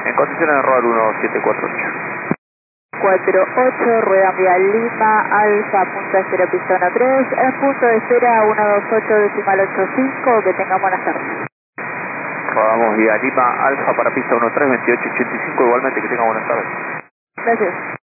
En condiciones de rodar 1748. 48, rueda vía Lima, Alfa, punto de espera, pista 3, en punto de espera 128,85, que tengan buenas tardes. Rodamos vía Lima, Alfa para pista 13, 2885, igualmente que tengan buenas tardes. Gracias.